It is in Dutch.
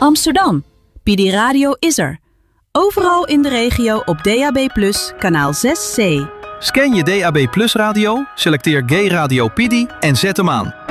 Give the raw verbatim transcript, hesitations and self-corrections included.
Amsterdam. Pidi Radio is er. Overal in de regio op D A B plus, kanaal zes C. Scan je D A B plus radio, selecteer Gay Radio Pidi en zet hem aan.